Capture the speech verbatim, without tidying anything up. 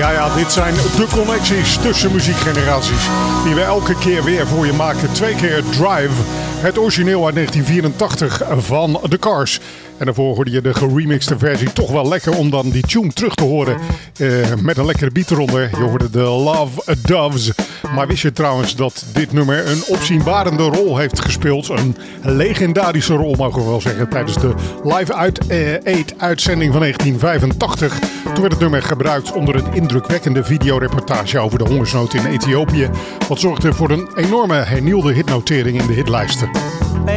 Ja, ja, dit zijn de connecties tussen muziekgeneraties die we elke keer weer voor je maken. Twee keer Drive, het origineel uit negentien vierentachtig van The Cars. En daarvoor hoorde je de geremixte versie. Toch wel lekker om dan die tune terug te horen uh, met een lekkere beat eronder. Je hoorde de Love Doves. Maar wist je trouwens dat dit nummer een opzienbarende rol heeft gespeeld? Een legendarische rol, mogen we wel zeggen, tijdens de Live Aid uitzending van negentien vijfentachtig. Toen werd het nummer gebruikt onder een indrukwekkende videoreportage over de hongersnood in Ethiopië. Wat zorgde voor een enorme hernieuwde hitnotering in de hitlijsten.